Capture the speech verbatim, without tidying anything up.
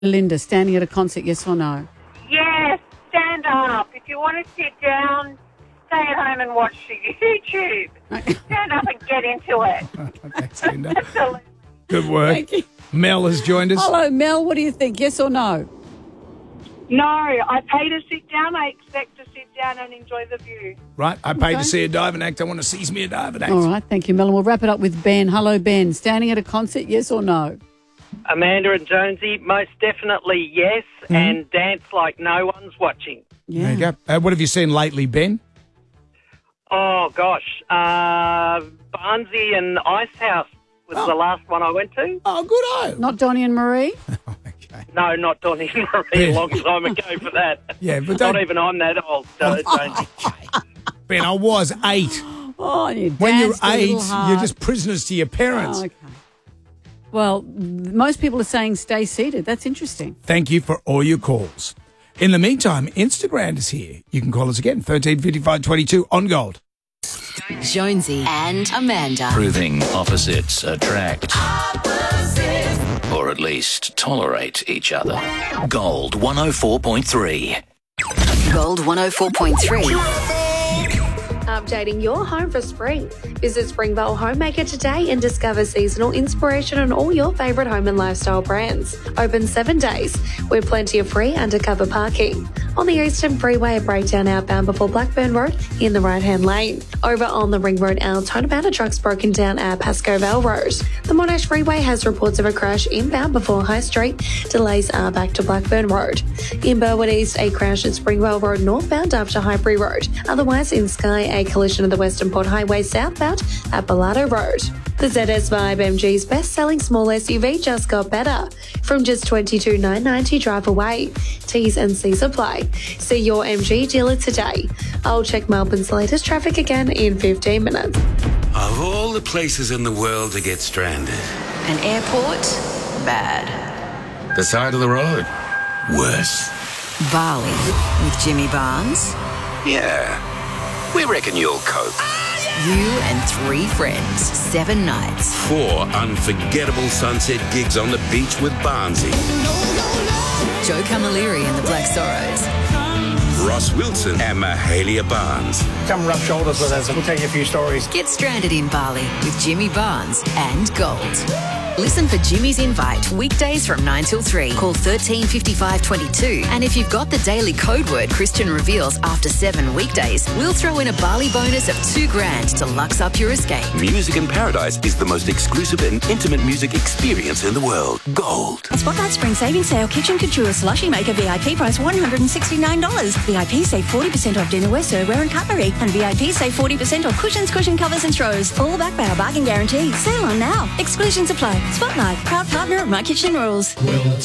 Linda, standing at a concert, yes or no? Yes, stand up. If you want to sit down, stay at home and watch YouTube. Stand up and get into it. Thanks, Linda. Absolutely. Good work. Thank you. Mel has joined us. Hello, Mel. What do you think, yes or no? No, I pay to sit down. I expect to sit down and enjoy the view. Right, I paid Okay. to see a diving act. I want to seize me a diving act. All right, thank you, Mel. And we'll wrap it up with Ben. Hello, Ben. Standing at a concert, yes or no? Amanda and Jonesy, most definitely yes, Mm-hmm. and dance like no one's watching. Yeah. There you go. Uh, what have you seen lately, Ben? Oh, gosh. Uh, Barnsley and Icehouse was Oh. the last one I went to. Oh, good. Not Donnie and Marie? Okay. No, not Donny and Marie, Yeah. a long time ago for that. Yeah, but Not don't- even I'm that old, uh, Jonesy. Ben, I was eight. Oh, and you When you're danced a eight, little hard. you're just prisoners to your parents. Oh, okay. Well, most people are saying stay seated. That's interesting. Thank you for all your calls. In the meantime, Instagram is here. You can call us again, thirteen fifty-five twenty-two on Gold. Jonesy and Amanda. Proving opposites attract. Or at least tolerate each other. Gold one oh four point three. Gold one oh four point three. Updating your home for spring. Visit Springvale Homemaker today and discover seasonal inspiration on all your favourite home and lifestyle brands. Open seven days with plenty of free undercover parking. On the Eastern Freeway at Breakdown outbound before Blackburn Road in the right-hand lane. Over on the Ring Road outbound about a truck's broken down at Pascoe Vale Road. The Monash Freeway has reports of a crash inbound before High Street. Delays are back to Blackburn Road. In Burwood East, a crash at Springvale Road northbound after Highbury Road. Otherwise, in Skye, a collision of the Western Port Highway southbound at Bellado Road. The Z S Vibe M G's best-selling small S U V just got better. From just twenty-two thousand nine hundred ninety drive away. T's and C's apply. See your M G dealer today. I'll check Melbourne's latest traffic again in fifteen minutes. Of all the places in the world to get stranded, An airport? Bad. the side of the road, worse. Bali with Jimmy Barnes. Yeah, we reckon you'll cope. You and three friends. Seven nights. Four unforgettable sunset gigs on the beach with Barnsley. Joe Camilleri and the Black Sorrows. Ross Wilson and Mahalia Barnes. Come rub shoulders with us. We'll tell you a few stories. Get stranded in Bali with Jimmy Barnes and Gold. Listen for Jimmy's Invite weekdays from nine till three. Call thirteen fifty-five twenty-two. And if you've got the daily code word Christian reveals after seven weekdays, we'll throw in a Bali bonus of two grand to lux up your escape. Music in Paradise is the most exclusive and intimate music experience in the world. Gold. Spotlight Spring Savings Sale Kitchen Couture Slushy Maker V I P price one hundred sixty-nine dollars. V I P save forty percent off dinnerware, serveware and cutlery. And V I P save forty percent off cushions, cushion covers and throws. All backed by our bargain guarantee. Sale on now. Exclusions apply. Spotlight, proud partner of My Kitchen Rules.